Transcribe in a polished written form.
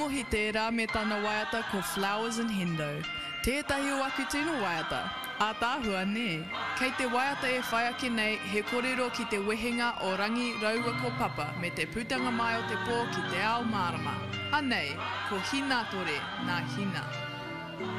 Hi tērā me tana waiata ko Flowers in Hendo. Tētahi o aku tino waiata. A tāhua ne. Kei te waiata e whai ake nei, he kōrero ki te wehenga o rangi raua ko papa me te putanga mai o te pō ki te ao marama. Anei, ko hina tore nā hina.